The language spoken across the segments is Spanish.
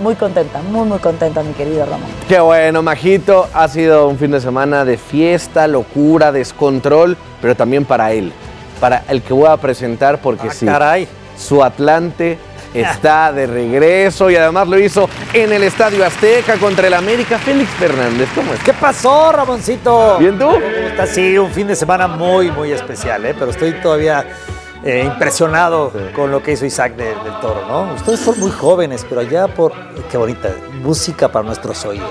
muy contenta, muy contenta, mi querido Ramón. Qué bueno, Majito. Ha sido un fin de semana de fiesta, locura, descontrol, pero también para él. Para el que voy a presentar, porque sí, caray. Su Atlante está de regreso y además lo hizo en el Estadio Azteca contra el América. Félix Fernández, ¿cómo estás? ¿Qué pasó, Ramoncito? ¿Bien tú? Está, sí, un fin de semana muy especial, pero estoy todavía impresionado con lo que hizo Isaac del Toro, ¿no? Ustedes son muy jóvenes, pero allá por... Qué bonita música para nuestros oídos.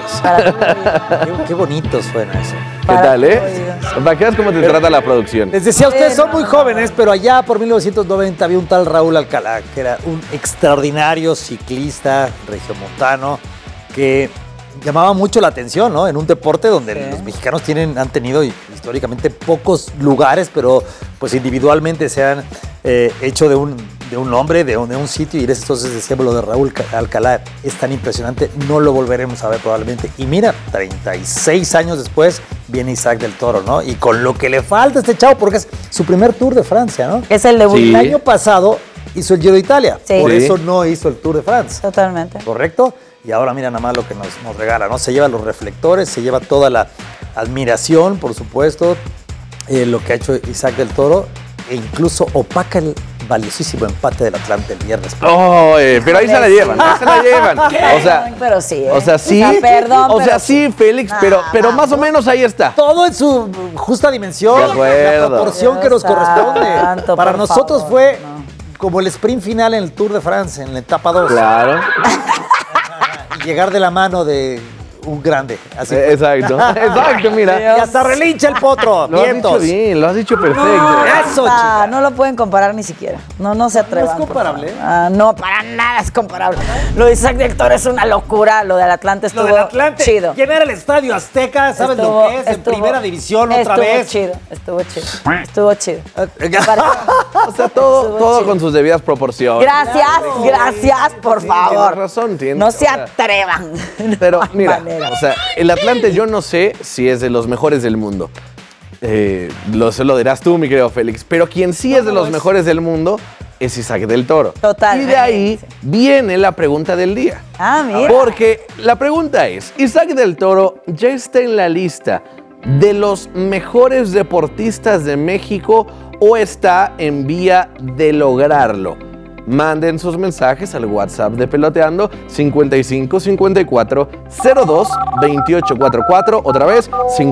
Qué bonito suena eso. ¿Qué tal, Para que veas cómo te trata la producción. Les decía, ustedes son muy jóvenes, pero allá por 1990 había un tal Raúl Alcalá, que era un extraordinario ciclista regiomontano que llamaba mucho la atención, ¿no? En un deporte donde los mexicanos han tenido históricamente pocos lugares, pero pues individualmente se han hecho de un nombre, de un sitio, y entonces decíamos lo de Raúl Alcalá, es tan impresionante, no lo volveremos a ver probablemente. Y mira, 36 años después viene Isaac del Toro, ¿no? Y con lo que le falta a este chavo, porque es su primer Tour de Francia, ¿no? Es el debut. El año pasado hizo el Giro de Italia, por Sí. eso no hizo el Tour de France. Totalmente. ¿Correcto? Y ahora mira nada más lo que nos regala, ¿no? Se lleva los reflectores, se lleva toda la admiración, por supuesto, lo que ha hecho Isaac del Toro, e incluso opaca el valiosísimo empate del Atlante el viernes. Oh, pero ahí se la llevan, Pero sí. O sea, sí. Perdón. O sea, sí, Félix, pero más o menos ahí está. Todo en su justa dimensión, De acuerdo. la proporción que nos Dios corresponde. santo, Para por nosotros favor, fue no. como el sprint final en el Tour de France, en la etapa 2. Claro. Y llegar de la mano de un grande. Así. Exacto, mira. Y hasta relincha el potro. Lo has dicho bien, lo has dicho perfecto. Eso, chica. No lo pueden comparar ni siquiera. No se atrevan. ¿No es comparable? por favor. No, para nada es comparable. Lo de Isaac del Toro es una locura. Lo del Atlante estuvo Lo del Atlante, chido. llenar el Estadio Azteca, ¿sabes lo que es? En primera división otra vez. Estuvo chido. O sea, todo con sus debidas proporciones. Gracias, por favor. Tienes razón, tienes. No se atrevan. Pero No hay mira, manera. o sea, el Atlante yo no sé si es de los mejores del mundo. Lo dirás tú, mi querido Félix. Pero quien sí es de los mejores del mundo es Isaac del Toro. Totalmente. Y de ahí viene la pregunta del día. Mira. Porque la pregunta es, ¿Isaac del Toro ya está en la lista de los mejores deportistas de México o está en vía de lograrlo? Manden sus mensajes al WhatsApp de Peloteando 55 54 02 28 44. Otra vez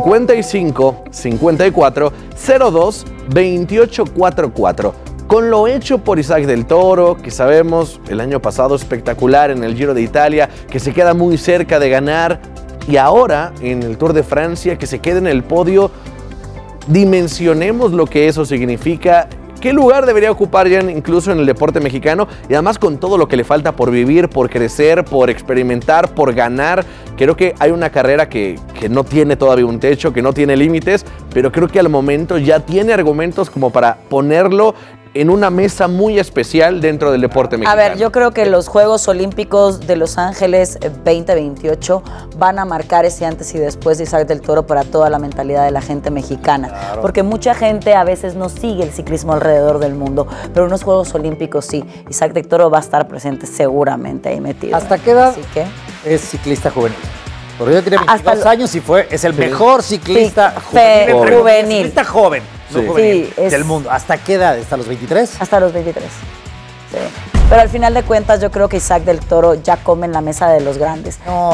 55 54 02 28 44. Con lo hecho por Isaac del Toro, que sabemos el año pasado espectacular en el Giro de Italia, que se queda muy cerca de ganar, y ahora en el Tour de Francia, que se queda en el podio, dimensionemos lo que eso significa. ¿Qué lugar debería ocupar ya incluso en el deporte mexicano? Y además con todo lo que le falta por vivir, por crecer, por experimentar, por ganar. Creo que hay una carrera que no tiene todavía un techo, que no tiene límites, pero creo que al momento ya tiene argumentos como para ponerlo en una mesa muy especial dentro del deporte mexicano. A ver, yo creo que los Juegos Olímpicos de Los Ángeles 2028 van a marcar ese antes y después de Isaac del Toro para toda la mentalidad de la gente mexicana. Claro. Porque mucha gente a veces no sigue el ciclismo alrededor del mundo, pero en los Juegos Olímpicos sí. Isaac del Toro va a estar presente seguramente ahí metido. ¿Hasta qué edad Así que es ciclista juvenil? Porque yo tenía 22 años y es el mejor ciclista juvenil. Ciclista joven. Sí. Juvenil, del mundo. ¿Hasta qué edad? ¿Hasta los 23? Hasta los 23, sí. Pero al final de cuentas yo creo que Isaac del Toro ya come en la mesa de los grandes. No,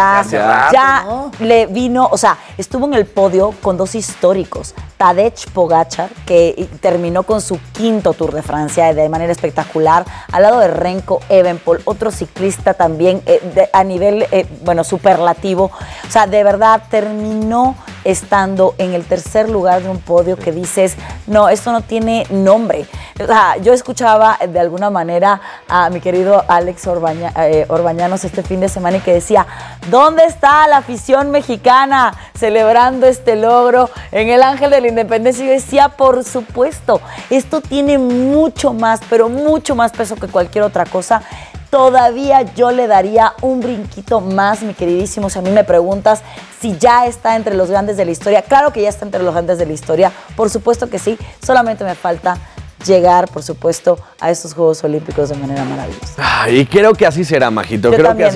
ya ¿no? Le vino, o sea, estuvo en el podio con dos históricos. Tadej Pogačar, que terminó con su quinto Tour de Francia de manera espectacular, al lado de Remco Evenepoel, otro ciclista también a nivel, superlativo. O sea, de verdad terminó estando en el tercer lugar de un podio que dices, no, esto no tiene nombre. O sea, yo escuchaba de alguna manera a mi querido Alex Orbañanos este fin de semana y que decía, ¿dónde está la afición mexicana celebrando este logro en el Ángel de la Independencia? Y yo decía, por supuesto, esto tiene mucho más, pero mucho más peso que cualquier otra cosa. Todavía yo le daría un brinquito más, mi queridísimo. Si a mí me preguntas si ya está entre los grandes de la historia, claro que ya está entre los grandes de la historia, por supuesto que sí, solamente me falta llegar, por supuesto, a estos Juegos Olímpicos de manera maravillosa. Y creo que así será, Majito. Yo creo también. que así